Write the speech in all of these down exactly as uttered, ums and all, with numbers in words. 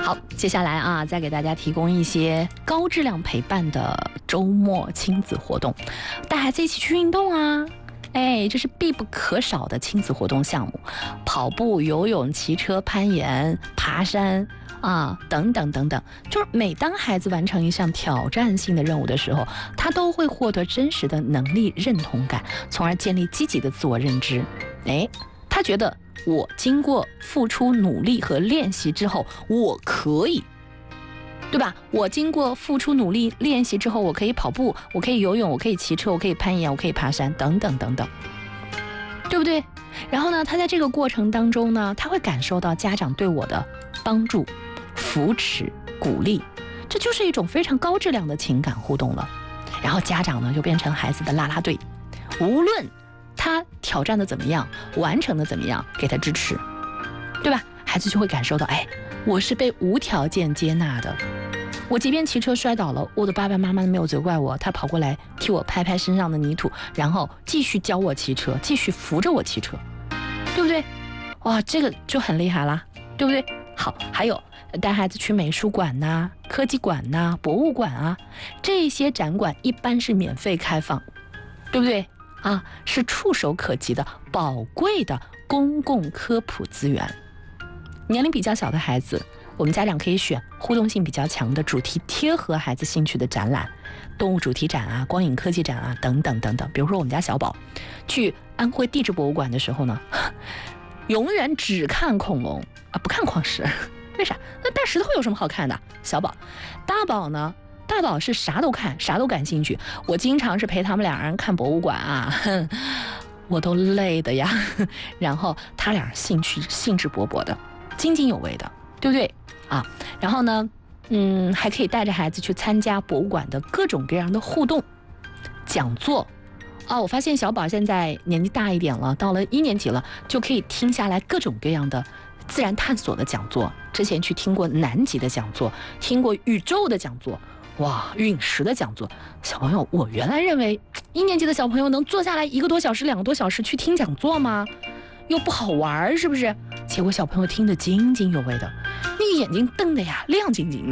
好，接下来啊，再给大家提供一些高质量陪伴的周末亲子活动，带孩子一起去运动啊。哎，这是必不可少的亲子活动项目，跑步、游泳、骑车、攀岩、爬山啊，等等等等。就是每当孩子完成一项挑战性的任务的时候，他都会获得真实的能力认同感，从而建立积极的自我认知。哎，他觉得我经过付出努力和练习之后，我可以。对吧？我经过付出努力练习之后，我可以跑步，我可以游泳，我可以骑车，我可以攀岩，我可以爬山，等等等等，对不对？然后呢，他在这个过程当中呢，他会感受到家长对我的帮助、扶持、鼓励，这就是一种非常高质量的情感互动了。然后家长呢，就变成孩子的啦啦队，无论他挑战的怎么样，完成的怎么样，给他支持，对吧？孩子就会感受到，哎，我是被无条件接纳的。我即便骑车摔倒了，我的爸爸妈妈没有责怪我，他跑过来替我拍拍身上的泥土，然后继续教我骑车，继续扶着我骑车，对不对？哇，这个就很厉害啦，对不对？好，还有带孩子去美术馆呐、科技馆呐、博物馆啊，这些展馆一般是免费开放，对不对？啊，是触手可及的宝贵的公共科普资源。年龄比较小的孩子，我们家长可以选互动性比较强的、主题贴合孩子兴趣的展览，动物主题展啊、光影科技展啊等等等等。比如说我们家小宝去安徽地质博物馆的时候呢，永远只看恐龙啊，不看矿石。为啥？那带石头有什么好看的？小宝，大宝呢？大宝是啥都看，啥都感兴趣。我经常是陪他们两人看博物馆啊，哼，我都累的呀。然后他俩兴趣兴致勃勃的，津津有味的，对不对啊？然后呢，嗯，还可以带着孩子去参加博物馆的各种各样的互动讲座。哦，我发现小宝现在年纪大一点了，到了一年级了，就可以听下来各种各样的自然探索的讲座。之前去听过南极的讲座，听过宇宙的讲座，哇，陨石的讲座。小朋友，我原来认为一年级的小朋友能坐下来一个多小时、两个多小时去听讲座吗？又不好玩，是不是？结果小朋友听得津津有味的，那个眼睛瞪的呀，亮晶晶的。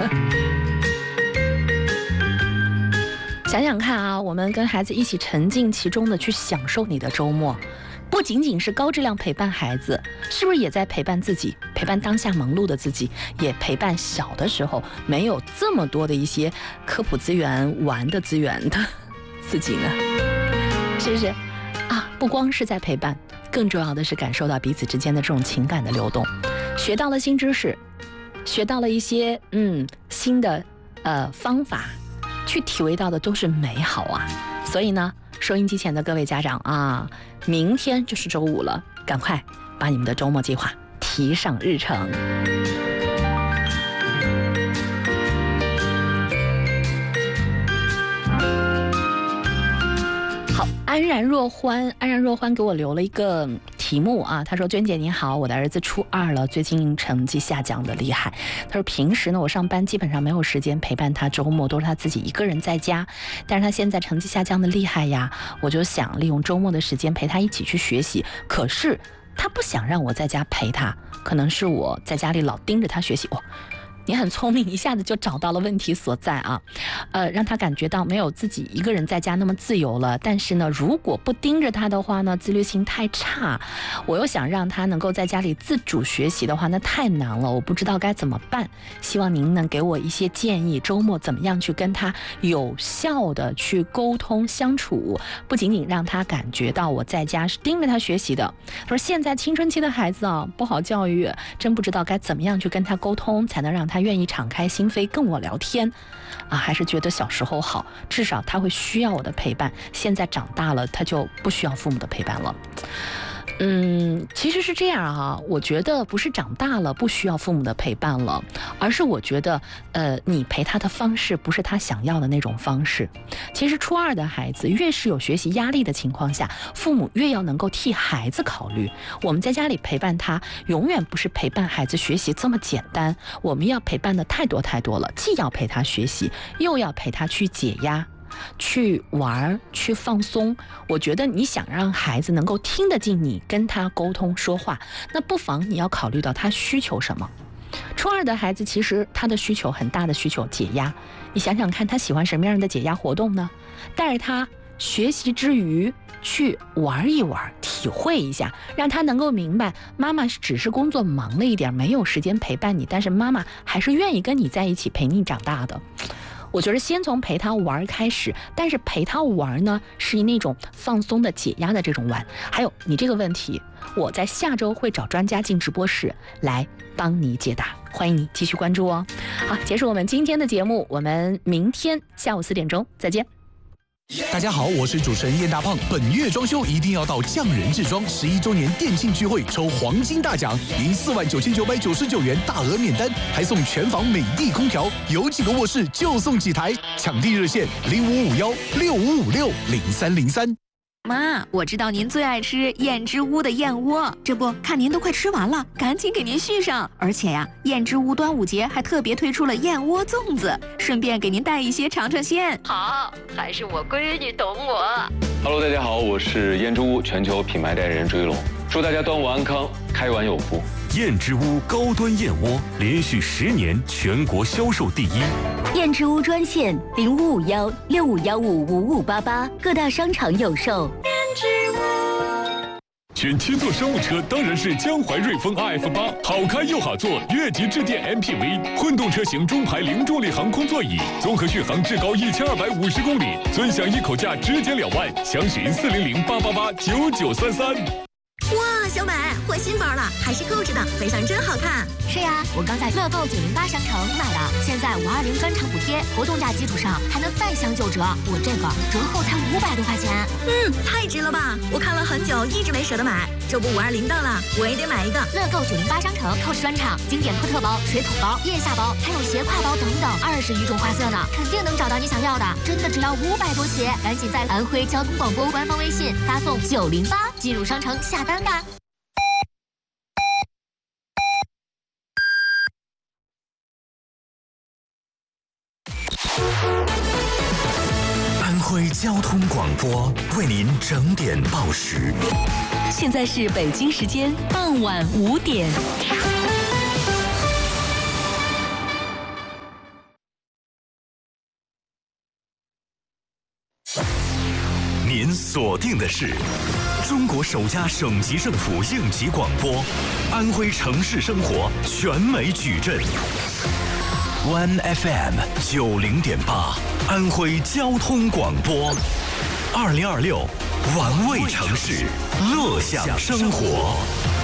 想想看啊，我们跟孩子一起沉浸其中的去享受你的周末，不仅仅是高质量陪伴孩子，是不是也在陪伴自己，陪伴当下忙碌的自己，也陪伴小的时候没有这么多的一些科普资源、玩的资源的自己呢？是不是啊？不光是在陪伴，更重要的是感受到彼此之间的这种情感的流动，学到了新知识，学到了一些嗯新的呃方法，去体味到的都是美好啊。所以呢，收音机前的各位家长啊，明天就是周五了，赶快把你们的周末计划提上日程。好，安然若欢，安然若欢给我留了一个题目啊，他说：“娟姐你好，我的儿子初二了，最近成绩下降的厉害。他说平时呢，我上班基本上没有时间陪伴他，周末都是他自己一个人在家。但是他现在成绩下降的厉害呀，我就想利用周末的时间陪他一起去学习。可是他不想让我在家陪他，可能是我在家里老盯着他学习。哇，你很聪明，一下子就找到了问题所在啊，呃，让他感觉到没有自己一个人在家那么自由了。但是呢，如果不盯着他的话呢，自律性太差。我又想让他能够在家里自主学习的话，那太难了，我不知道该怎么办。希望您能给我一些建议，周末怎么样去跟他有效的去沟通相处，不仅仅让他感觉到我在家是盯着他学习的。他说现在青春期的孩子啊，不好教育，真不知道该怎么样去跟他沟通，才能让他他愿意敞开心扉跟我聊天啊，还是觉得小时候好，至少他会需要我的陪伴。现在长大了，他就不需要父母的陪伴了。嗯，其实是这样啊，我觉得不是长大了不需要父母的陪伴了，而是我觉得，呃，你陪他的方式不是他想要的那种方式。其实初二的孩子越是有学习压力的情况下，父母越要能够替孩子考虑。我们在家里陪伴他，永远不是陪伴孩子学习这么简单，我们要陪伴的太多太多了，既要陪他学习，又要陪他去解压。去玩，去放松。我觉得你想让孩子能够听得进你跟他沟通说话，那不妨你要考虑到他需求什么。 初二的孩子其实他的需求很大的需求解压，你想想看他喜欢什么样的解压活动呢？带着他学习之余去玩一玩，体会一下，让他能够明白妈妈只是工作忙了一点，没有时间陪伴你，但是妈妈还是愿意跟你在一起陪你长大的。我觉得先从陪他玩开始，但是陪他玩呢是那种放松的解压的这种玩。还有你这个问题，我在下周会找专家进直播室来帮你解答，欢迎你继续关注哦。好，结束我们今天的节目，我们明天下午四点钟再见。 大家好，我是主持人燕大胖。本月装修一定要到匠人制装十一周年店庆聚会抽黄金大奖，赢四万九千九百九十九元大额免单，还送全房美的空调，有几个卧室就送几台。抢地热线零五五幺六五五六零三零三。 妈，我知道您最爱吃燕之屋的燕窝，这不看您都快吃完了，赶紧给您续上。而且呀，燕之屋端午节还特别推出了燕窝粽子，顺便给您带一些尝尝鲜。 好，还是我闺女懂我。 Hello， 大家好，我是燕之屋全球品牌代言人追龙，祝大家端午安康，开碗有福。 燕之屋高端燕窝连续十年全国销售第一。 燕之屋专线零五五幺六五幺五五五八八，各大商场有售。燕之屋。选七座商务车当然是江淮瑞风 R F 八，好开又好坐，越级致电 M P V， 混动车型中排零重力航空座椅，综合续航至高一千二百五十公里，尊享一口价直接两万，详询四零零八八八九九三三。 哇，小美换新包了，还是购置的，背上真好看。 是呀，我刚在乐购九零八商城买的，现在五二零专场补贴，活动价基础上还能再享九折，我这个折后才五百多块钱。 嗯，太值了吧！我看了很久，一直没舍得买，这不五二零到了，我也得买一个。 乐购九零八商城购置专场，经典托特包、水桶包、腋下包，还有斜挎包等等，二十余种花色呢，肯定能找到你想要的，真的只要五百多起，赶紧在安徽交通广播官方微信发送九零八进入商城下单吧。 安徽交通广播为您整点报时， 现在是北京时间傍晚五点。 您锁定的是中国首家省级政府应急广播，安徽城市生活全美矩阵。One F M 九零点八，安徽交通广播，二零二六，玩味城市，乐享生活。